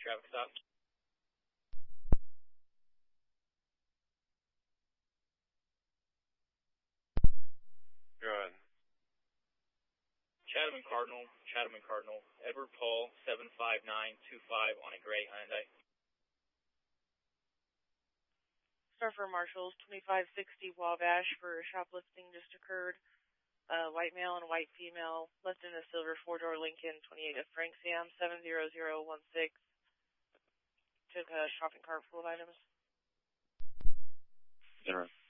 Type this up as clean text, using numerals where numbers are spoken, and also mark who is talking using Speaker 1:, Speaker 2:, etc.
Speaker 1: traffic stop.
Speaker 2: Go ahead.
Speaker 1: Chatham and Cardinal, Edward Paul, 75925 on a gray Hyundai.
Speaker 3: Surfer Marshals, 2560 Wabash for shoplifting just occurred. White male and white female left in a silver four-door Lincoln, 28 of Frank Sam, 70016. Took a shopping cart full of items.
Speaker 2: All right.